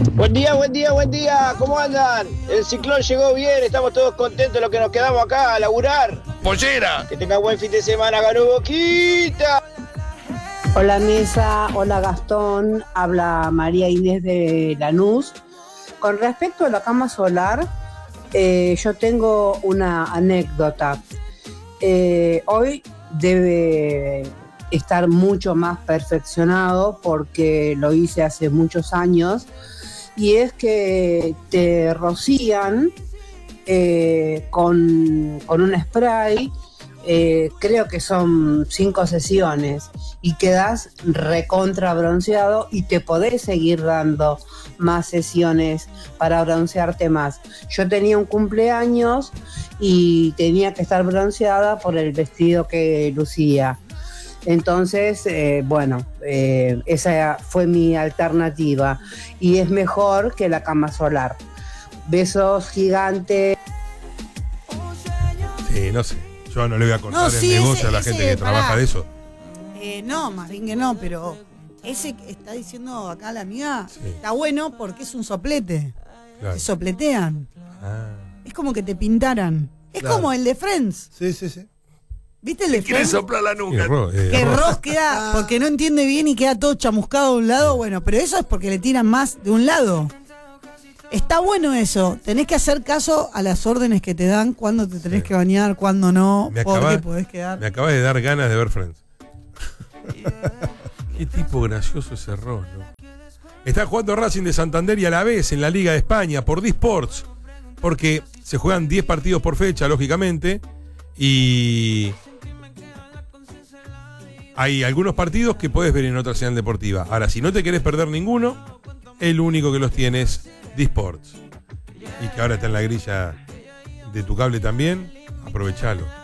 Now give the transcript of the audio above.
Buen día, buen día, buen día. ¿Cómo andan? El ciclón llegó bien, estamos todos contentos los que nos quedamos acá a laburar. ¡Pollera! Que tengan buen fin de semana, ganó Boquita. Hola Mesa, hola Gastón, habla María Inés de Lanús. Con respecto a la cama solar, yo tengo una anécdota. Hoy debe estar mucho más perfeccionado porque lo hice hace muchos años, y es que te rocían con un spray. Creo que son 5 sesiones y quedas recontra bronceado y te podés seguir dando más sesiones para broncearte más. Yo tenía un cumpleaños y tenía que estar bronceada por el vestido que lucía. Entonces, esa fue mi alternativa y es mejor que la cama solar. Besos gigantes. Sí, no sé. Yo no le voy a contar No, sí, el negocio ese- a la ese, gente que trabaja pará. de eso. No, más bien que no, pero ese que está diciendo acá la amiga Sí. está bueno porque es un soplete. Claro. Te sopletean. Ah. Es como que te pintaran. Es Claro. como el de Friends. Sí, sí, sí. ¿Viste el de ¿Quiere Friends? soplar la nuca? Que Ross queda, porque no entiende bien y queda todo chamuscado de un lado. Bueno, pero eso es porque le tiran más de un lado. Está bueno eso. Tenés que hacer caso a las órdenes que te dan, cuándo te tenés que bañar, cuándo no, porque podés quedar. Me acabas de dar ganas de ver Friends. Qué tipo gracioso ese Ross, ¿no? Está jugando Racing de Santander y a la vez en la Liga de España por D-Sports, porque se juegan 10 partidos por fecha, lógicamente, y hay algunos partidos que puedes ver en otra señal deportiva. Ahora, si no te querés perder ninguno, el único que los tiene es D-Sports. Y que ahora está en la grilla de tu cable también, aprovechalo.